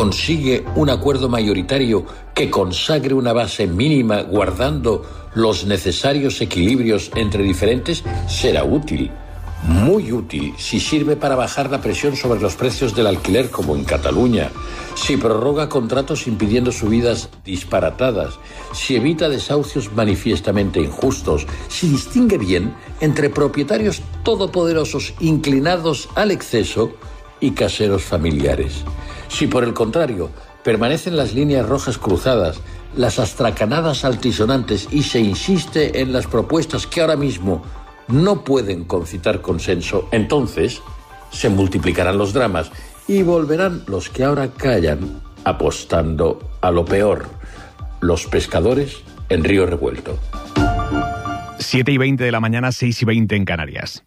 consigue un acuerdo mayoritario que consagre una base mínima guardando los necesarios equilibrios entre diferentes, será útil. Muy útil si sirve para bajar la presión sobre los precios del alquiler, como en Cataluña, si prorroga contratos impidiendo subidas disparatadas, si evita desahucios manifiestamente injustos, si distingue bien entre propietarios todopoderosos inclinados al exceso y caseros familiares. Si por el contrario permanecen las líneas rojas cruzadas, las astracanadas altisonantes y se insiste en las propuestas que ahora mismo no pueden concitar consenso, entonces se multiplicarán los dramas y volverán los que ahora callan apostando a lo peor, los pescadores en río revuelto. 7:20 de la mañana, 6:20 en Canarias.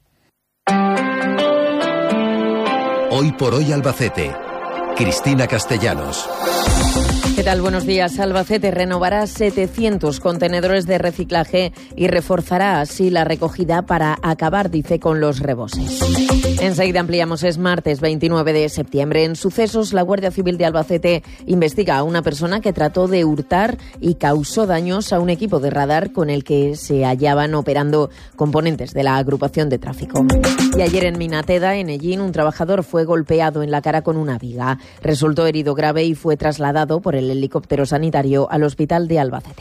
Hoy por hoy Albacete. Cristina Castellanos. ¿Qué tal? Buenos días. Albacete renovará 700 contenedores de reciclaje y reforzará así la recogida para acabar, dice, con los reboses. Enseguida ampliamos. Es martes 29 de septiembre. En sucesos, la Guardia Civil de Albacete investiga a una persona que trató de hurtar y causó daños a un equipo de radar con el que se hallaban operando componentes de la agrupación de tráfico. Y ayer en Minateda, en Ellín, un trabajador fue golpeado en la cara con una viga. Resultó herido grave y fue trasladado por el helicóptero sanitario al hospital de Albacete.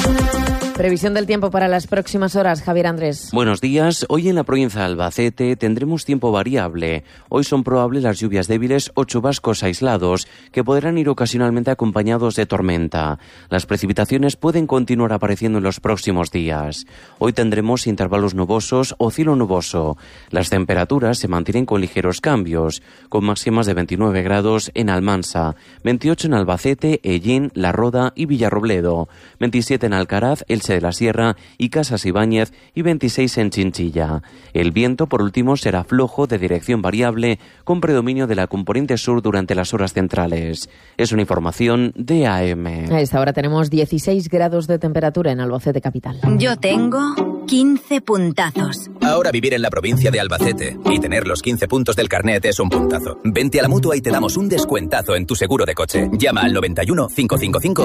Previsión del tiempo para las próximas horas, Javier Andrés. Buenos días. Hoy en la provincia de Albacete tendremos tiempo variable. Hoy son probables las lluvias débiles o chubascos aislados, que podrán ir ocasionalmente acompañados de tormenta. Las precipitaciones pueden continuar apareciendo en los próximos días. Hoy tendremos intervalos nubosos o cielo nuboso. Las temperaturas se mantienen con ligeros cambios, con máximas de 29 grados en Almansa, 28 en Albacete, Ellín, La Roda y Villarrobledo, 27 en Alcaraz, Elche de la Sierra y Casas Ibáñez y 26 en Chinchilla. El viento, por último, será flojo de dirección variable con predominio de la componente sur durante las horas centrales. Es una información de AM. A esta hora tenemos 16 grados de temperatura en Albacete capital. Yo tengo 15 puntazos. Ahora vivir en la provincia de Albacete y tener los 15 puntos del carnet es un puntazo. Vente a la Mutua y te damos un descuentazo en tu seguro de coche. Llama al 91 555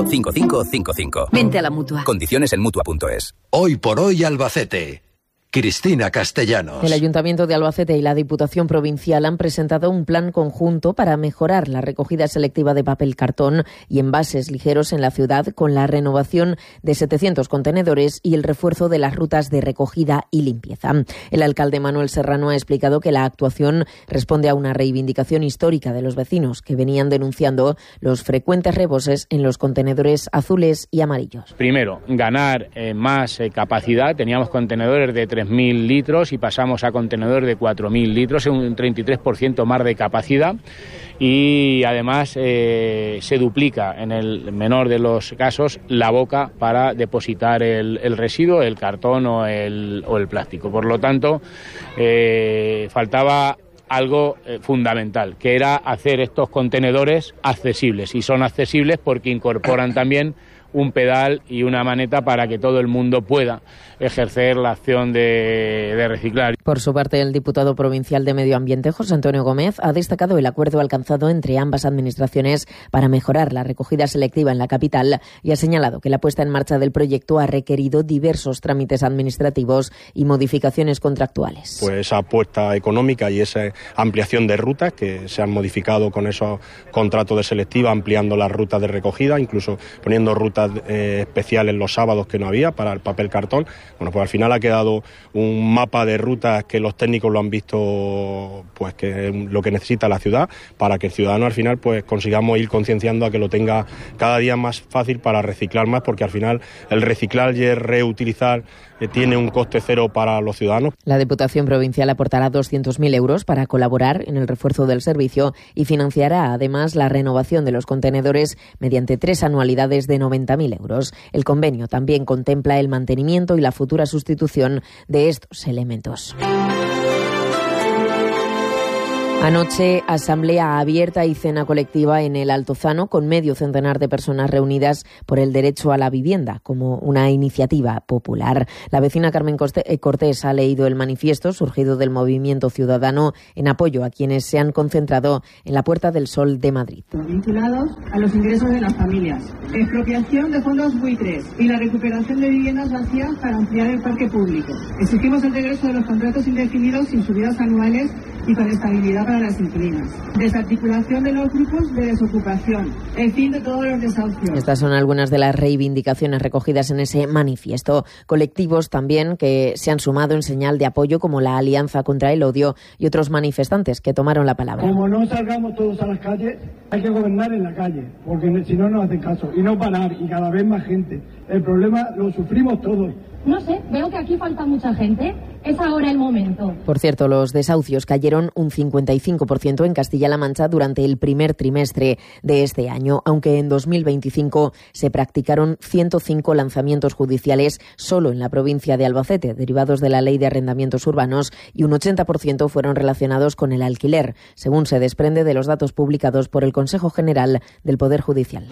5555. Vente a la Mutua. Condiciones en Mutua.es. Hoy por hoy Albacete. Cristina Castellanos. El Ayuntamiento de Albacete y la Diputación Provincial han presentado un plan conjunto para mejorar la recogida selectiva de papel cartón y envases ligeros en la ciudad, con la renovación de 700 contenedores y el refuerzo de las rutas de recogida y limpieza. El alcalde Manuel Serrano ha explicado que la actuación responde a una reivindicación histórica de los vecinos, que venían denunciando los frecuentes reboses en los contenedores azules y amarillos. Primero, ganar más capacidad. Teníamos contenedores de 3.000 litros y pasamos a contenedores de 4.000 litros, un 33% más de capacidad, y además se duplica, en el menor de los casos, la boca para depositar el residuo, el cartón o el plástico. Por lo tanto, faltaba algo fundamental, que era hacer estos contenedores accesibles, y son accesibles porque incorporan también un pedal y una maneta para que todo el mundo pueda ejercer la acción de reciclar. Por su parte, el diputado provincial de Medio Ambiente, José Antonio Gómez, ha destacado el acuerdo alcanzado entre ambas administraciones para mejorar la recogida selectiva en la capital y ha señalado que la puesta en marcha del proyecto ha requerido diversos trámites administrativos y modificaciones contractuales. Pues esa apuesta económica y esa ampliación de rutas que se han modificado con esos contratos de selectiva, ampliando las rutas de recogida, incluso poniendo rutas especiales los sábados que no había para el papel cartón. Bueno, pues al final ha quedado un mapa de rutas que los técnicos lo han visto, pues que es lo que necesita la ciudad, para que el ciudadano al final pues consigamos ir concienciando a que lo tenga cada día más fácil para reciclar más, porque al final el reciclar y el reutilizar tiene un coste cero para los ciudadanos. La Diputación Provincial aportará 200.000 euros para colaborar en el refuerzo del servicio y financiará además la renovación de los contenedores mediante 3 anualidades de 90.000 euros. El convenio también contempla el mantenimiento y la futura sustitución de estos elementos. Anoche, asamblea abierta y cena colectiva en el Altozano con medio centenar de personas reunidas por el derecho a la vivienda como una iniciativa popular. La vecina Carmen Cortés ha leído el manifiesto surgido del movimiento ciudadano en apoyo a quienes se han concentrado en la Puerta del Sol de Madrid. Vinculados a los ingresos de las familias, expropiación de fondos buitres y la recuperación de viviendas vacías para ampliar el parque público. Exigimos el regreso de los contratos indefinidos sin subidas anuales y con estabilidad para las inquilinas. Desarticulación de los grupos de desocupación. El fin de todos los desahucios. Estas son algunas de las reivindicaciones recogidas en ese manifiesto. Colectivos también que se han sumado en señal de apoyo, como la Alianza contra el Odio y otros manifestantes que tomaron la palabra. Como no salgamos todos a las calles, hay que gobernar en la calle, porque si no nos hacen caso. Y no parar, y cada vez más gente. El problema lo sufrimos todos. No sé, veo que aquí falta mucha gente. Es ahora el momento. Por cierto, los desahucios cayeron un 55% en Castilla-La Mancha durante el primer trimestre de este año, aunque en 2025 se practicaron 105 lanzamientos judiciales solo en la provincia de Albacete, derivados de la Ley de Arrendamientos Urbanos, y un 80% fueron relacionados con el alquiler, según se desprende de los datos publicados por el Consejo General del Poder Judicial.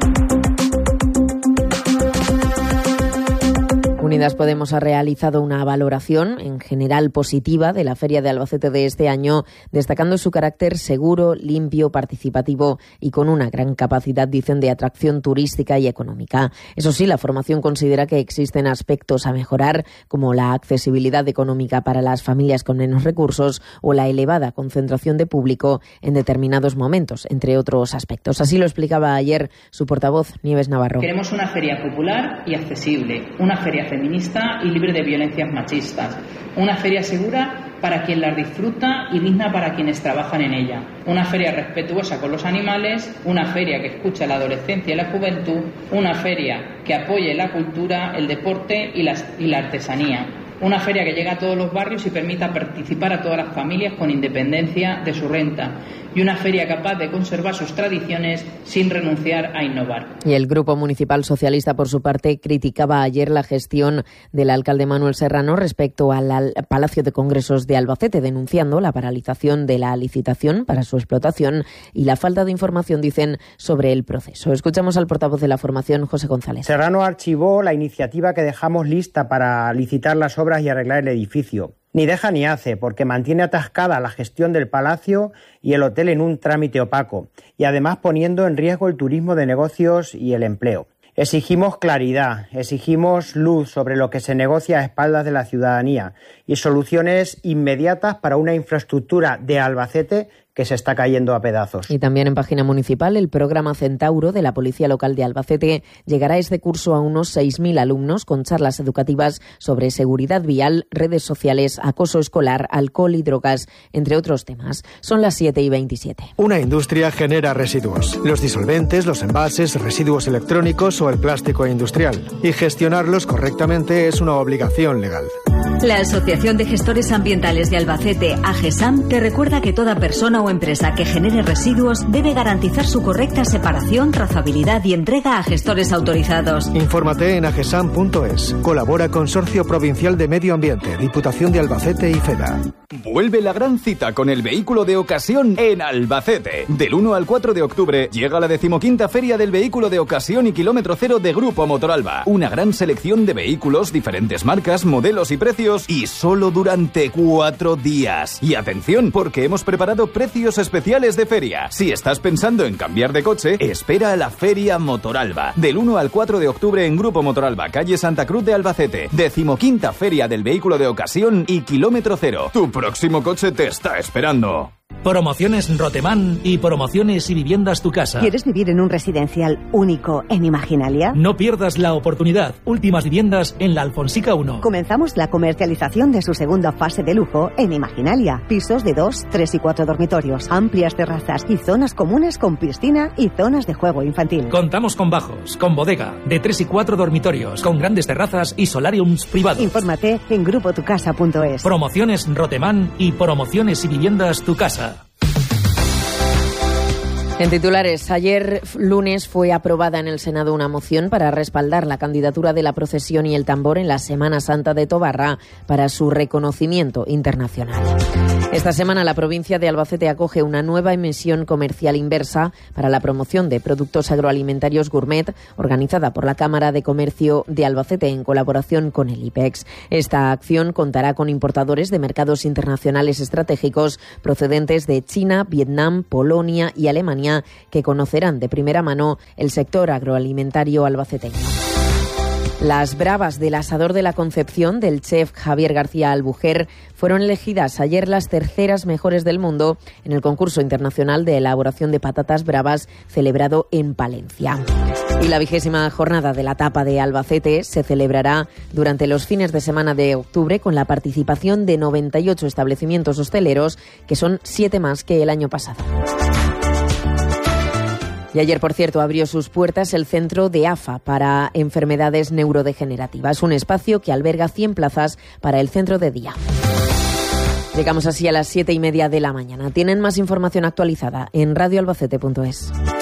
Unidas Podemos ha realizado una valoración en general positiva de la Feria de Albacete de este año, destacando su carácter seguro, limpio, participativo y con una gran capacidad, dicen, de atracción turística y económica. Eso sí, la formación considera que existen aspectos a mejorar, como la accesibilidad económica para las familias con menos recursos o la elevada concentración de público en determinados momentos, entre otros aspectos. Así lo explicaba ayer su portavoz, Nieves Navarro. Queremos una feria popular y accesible, una feria feminista y libre de violencias machistas, una feria segura para quien la disfruta y digna para quienes trabajan en ella, una feria respetuosa con los animales, una feria que escucha a la adolescencia y la juventud, una feria que apoye la cultura, el deporte y la artesanía, una feria que llegue a todos los barrios y permita participar a todas las familias con independencia de su renta, y una feria capaz de conservar sus tradiciones sin renunciar a innovar. Y el Grupo Municipal Socialista, por su parte, criticaba ayer la gestión del alcalde Manuel Serrano respecto al Palacio de Congresos de Albacete, denunciando la paralización de la licitación para su explotación y la falta de información, dicen, sobre el proceso. Escuchamos al portavoz de la formación, José González. Serrano archivó la iniciativa que dejamos lista para licitar las obras y arreglar el edificio. Ni deja ni hace, porque mantiene atascada la gestión del palacio y el hotel en un trámite opaco, y además poniendo en riesgo el turismo de negocios y el empleo. Exigimos claridad, exigimos luz sobre lo que se negocia a espaldas de la ciudadanía y soluciones inmediatas para una infraestructura de Albacete que se está cayendo a pedazos. Y también en página municipal, el programa Centauro de la Policía Local de Albacete llegará este curso a unos 6.000 alumnos con charlas educativas sobre seguridad vial, redes sociales, acoso escolar, alcohol y drogas, entre otros temas. Son las 7:27. Una industria genera residuos. Los disolventes, los envases, residuos electrónicos o el plástico industrial. Y gestionarlos correctamente es una obligación legal. La Asociación de Gestores Ambientales de Albacete, AGESAM, te recuerda que toda persona o empresa que genere residuos debe garantizar su correcta separación, trazabilidad y entrega a gestores autorizados. Infórmate en agesam.es. Colabora Consorcio Provincial de Medio Ambiente, Diputación de Albacete y FEDA. Vuelve la gran cita con el vehículo de ocasión en Albacete. Del 1 al 4 de octubre llega la 15ª Feria del Vehículo de Ocasión y Kilómetro Cero de Grupo Motoralba. Una gran selección de vehículos, diferentes marcas, modelos y precios, y solo durante 4 días. Y atención, porque hemos preparado precios especiales de feria. Si estás pensando en cambiar de coche, espera a la Feria Motoralba. Del 1 al 4 de octubre en Grupo Motoralba, calle Santa Cruz de Albacete. 15ª Feria del Vehículo de Ocasión y Kilómetro Cero. Tu próximo coche te está esperando. Promociones Rotemán y Promociones y Viviendas Tu Casa. ¿Quieres vivir en un residencial único en Imaginalia? No pierdas la oportunidad. Últimas viviendas en la Alfonsica 1. Comenzamos la comercialización de su segunda fase de lujo en Imaginalia. Pisos de 2, 3 y 4 dormitorios, amplias terrazas y zonas comunes con piscina y zonas de juego infantil. Contamos con bajos, con bodega, de 3 y 4 dormitorios, con grandes terrazas y solariums privados. Infórmate en grupotucasa.es. Promociones Rotemán y Promociones y Viviendas Tu Casa. En titulares, ayer lunes fue aprobada en el Senado una moción para respaldar la candidatura de la procesión y el tambor en la Semana Santa de Tobarra para su reconocimiento internacional. Esta semana la provincia de Albacete acoge una nueva emisión comercial inversa para la promoción de productos agroalimentarios gourmet organizada por la Cámara de Comercio de Albacete en colaboración con el IPEX. Esta acción contará con importadores de mercados internacionales estratégicos procedentes de China, Vietnam, Polonia y Alemania que conocerán de primera mano el sector agroalimentario albaceteño. Las bravas del Asador de la Concepción del chef Javier García Albujer fueron elegidas ayer las terceras mejores del mundo en el concurso internacional de elaboración de patatas bravas celebrado en Palencia. Y la 20ª jornada de la Tapa de Albacete se celebrará durante los fines de semana de octubre con la participación de 98 establecimientos hosteleros, que son 7 más que el año pasado. Y ayer, por cierto, abrió sus puertas el Centro de AFA para enfermedades neurodegenerativas, un espacio que alberga 100 plazas para el centro de día. Llegamos así a las 7:30 de la mañana. Tienen más información actualizada en radioalbacete.es.